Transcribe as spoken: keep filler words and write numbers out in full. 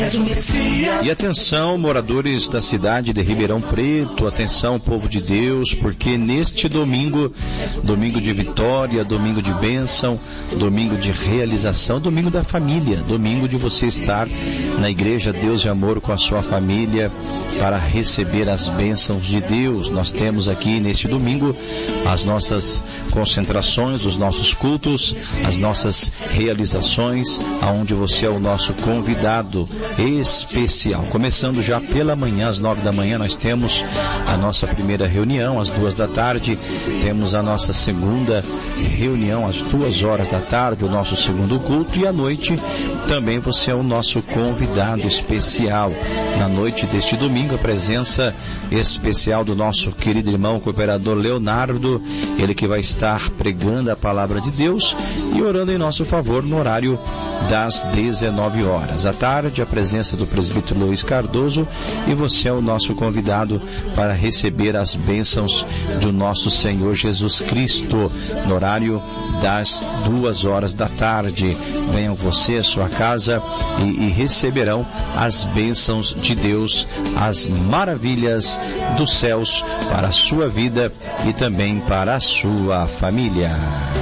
E atenção, moradores da cidade de Ribeirão Preto, atenção, povo de Deus, porque neste domingo, domingo de vitória, domingo de bênção, domingo de realização, domingo da família, domingo de você estar na igreja Deus de Amor com a sua família para receber as bênçãos de Deus. Nós temos aqui neste domingo as nossas concentrações, os nossos cultos, as nossas realizações, aonde você é o nosso convidado especial. Começando já pela manhã, às nove da manhã, nós temos a nossa primeira reunião, às duas da tarde, temos a nossa segunda reunião, às duas horas da tarde, o nosso segundo culto, e à noite também você é o nosso convidado especial. Na noite deste domingo, a presença especial do nosso querido irmão cooperador Leonardo, ele que vai estar pregando a palavra de Deus e orando em nosso favor no horário das dezenove horas. À tarde, a presença do presbítero Luiz Cardoso, e você é o nosso convidado para receber as bênçãos do nosso Senhor Jesus Cristo no horário das duas horas da tarde. Venham você, a sua casa, e, e receberão as bênçãos de Deus, as maravilhas dos céus para a sua vida e também para a sua família.